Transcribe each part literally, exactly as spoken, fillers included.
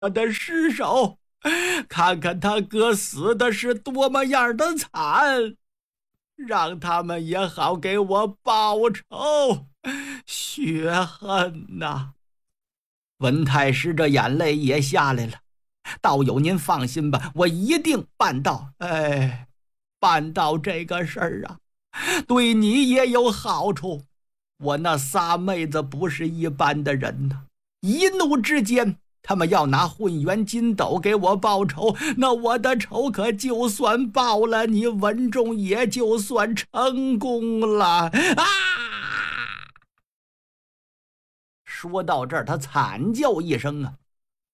的尸首，看看他哥死的是多么样的惨，让他们也好给我报仇雪恨呐。文太师这眼泪也下来了，道友您放心吧，我一定办到。哎，办到这个事儿啊，对你也有好处。我那仨妹子不是一般的人呐，一怒之间他们要拿混元金斗给我报仇，那我的仇可就算报了，你文仲也就算成功了啊！说到这儿，他惨叫一声啊！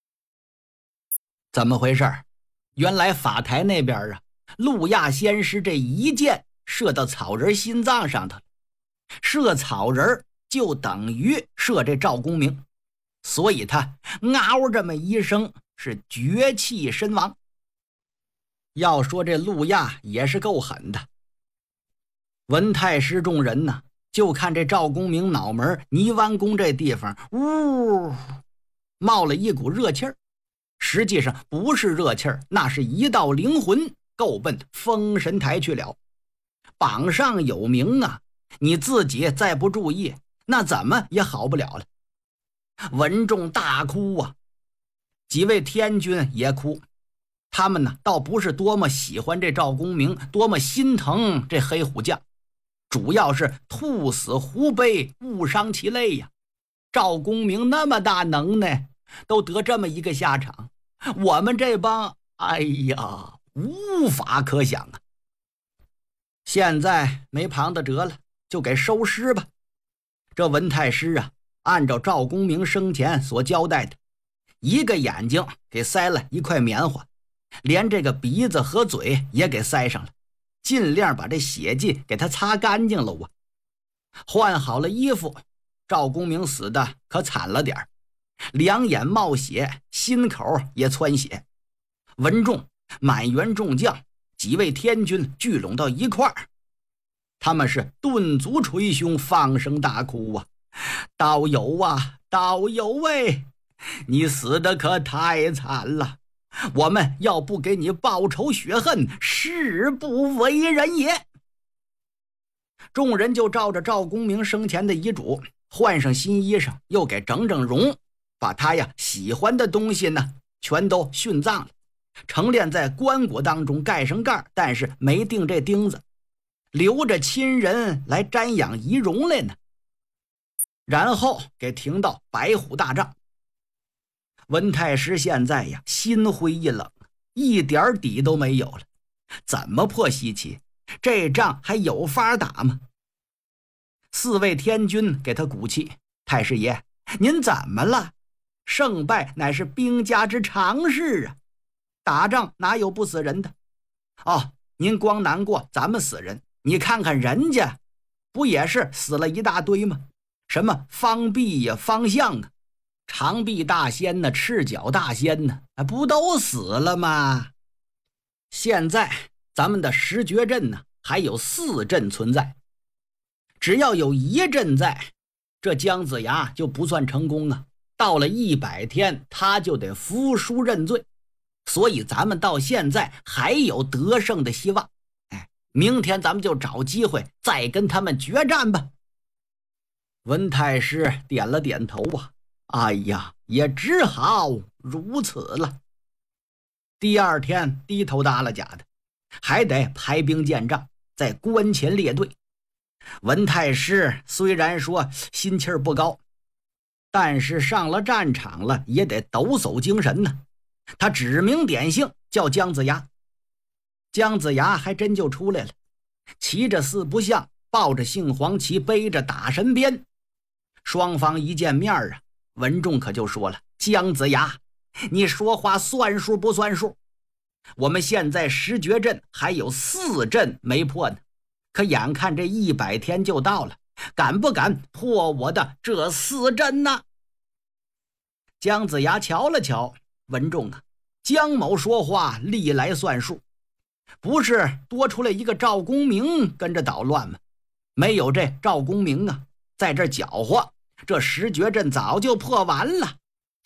怎么回事？原来法台那边啊，路亚仙师这一箭射到草人心脏上头了，射草人就等于射这赵公明，所以他嗷这么一声是绝气身亡。要说这路亚也是够狠的，文太师众人呢，就看这赵公明脑门泥湾宫这地方呜冒了一股热气儿，实际上不是热气儿，那是一道灵魂够奔封神台去了。榜上有名啊，你自己再不注意，那怎么也好不了了。文仲大哭啊，几位天君也哭，他们呢倒不是多么喜欢这赵公明，多么心疼这黑虎将，主要是兔死狐悲，误伤其类呀。赵公明那么大能耐，都得这么一个下场，我们这帮哎呀无法可想啊。现在没旁的辙了，就给收尸吧。这文太师啊，按照赵公明生前所交代的，一个眼睛给塞了一块棉花，连这个鼻子和嘴也给塞上了，尽量把这血迹给他擦干净了啊。换好了衣服，赵公明死的可惨了点儿，两眼冒血，心口也窜血。文仲、满员众将几位天军聚拢到一块儿，他们是顿足捶胸，放声大哭啊！道友啊，道友喂，你死的可太惨了，我们要不给你报仇雪恨，誓不为人也。众人就照着赵公明生前的遗嘱，换上新衣裳，又给整整容，把他呀喜欢的东西呢全都殉葬了，陈列在棺椁当中，盖上盖，但是没钉这钉子，留着亲人来瞻仰遗容来呢。然后给停到白虎大帐。文太师现在呀心灰意冷，一点底都没有了，怎么破西岐？这仗还有法打吗？四位天君给他鼓气，太师爷您怎么了？胜败乃是兵家之常事啊，打仗哪有不死人的？哦，您光难过咱们死人，你看看人家不也是死了一大堆吗？什么方弼呀、方向啊、长臂大仙呢、赤脚大仙呢，不都死了吗？现在咱们的十绝阵呢还有四阵存在，只要有一阵在，这姜子牙就不算成功啊，到了一百天他就得服输认罪，所以咱们到现在还有得胜的希望。哎，明天咱们就找机会再跟他们决战吧。文太师点了点头啊，哎呀，也只好如此了。第二天低头耷拉甲的，还得排兵建仗，在关前列队。文太师虽然说心气儿不高，但是上了战场了也得抖擞精神呢。他指名点姓叫姜子牙，姜子牙还真就出来了，骑着四不像，抱着杏黄旗，背着打神鞭。双方一见面啊，文仲可就说了：姜子牙，你说话算数不算数？我们现在十绝阵还有四阵没破呢，可眼看这一百天就到了，敢不敢破我的这四阵呢？姜子牙瞧了瞧文仲啊，姜某说话历来算数，不是多出来一个赵公明跟着捣乱吗？没有这赵公明啊在这搅和，这十绝阵早就破完了。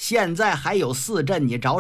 现在还有四阵，你找